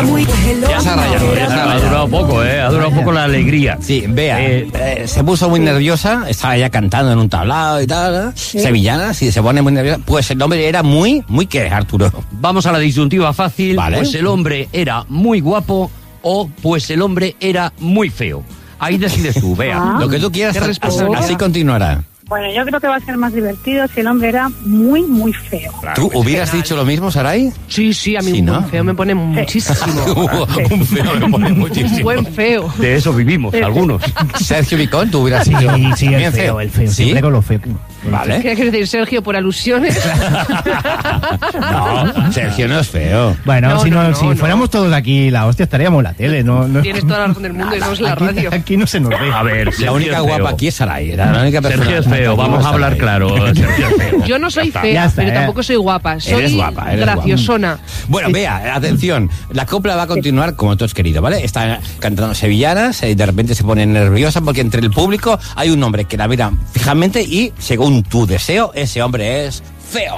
Ya se ha rayado, ha durado poco, ha durado poco la alegría. Sí, Bea, se puso muy nerviosa, estaba ya cantando en un tablado y tal, sevillana, si se pone muy nerviosa, pues el hombre era muy ¿qué, Arturo? Vamos a la disyuntiva fácil, vale. Pues el hombre era muy guapo o pues el hombre era muy feo. Ahí decides tú, Bea. Lo que tú quieras, así continuará. Bueno, yo creo que va a ser más divertido si el hombre era muy, muy feo. Claro, ¿tú hubieras dicho lo mismo, Saray? Sí, a mí un feo me pone muchísimo. Un feo me pone muchísimo. Un buen feo. De eso vivimos, algunos. Sergio Vicón, tú hubieras dicho. Sí, el feo. ¿Sí? Siempre con lo feo. Vale. ¿Qué quieres decir, Sergio, por alusiones? No, Sergio no es feo. Bueno, si fuéramos todos aquí, la hostia, estaríamos en la tele. No. Tienes toda la razón del mundo y no es la radio. Aquí no se nos ve. A ver, la única guapa aquí es Saray. Era la única persona. Sergio es feo, vamos a hablar claro. Sergio es feo. Yo no soy fea, pero tampoco soy guapa. Soy graciosona. Bueno, Bea, atención. La copla va a continuar como tú has querido, ¿vale? Está cantando sevillanas y de repente se pone nerviosa porque entre el público hay un hombre que la mira fijamente y según tu deseo, ese hombre es feo.